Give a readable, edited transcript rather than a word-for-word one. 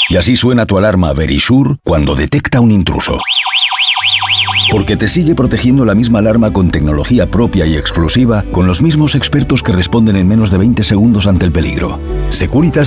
Y así suena tu alarma Verisure cuando detecta un intruso. Porque te sigue protegiendo la misma alarma con tecnología propia y exclusiva, con los mismos expertos que responden en menos de 20 segundos ante el peligro. Securitas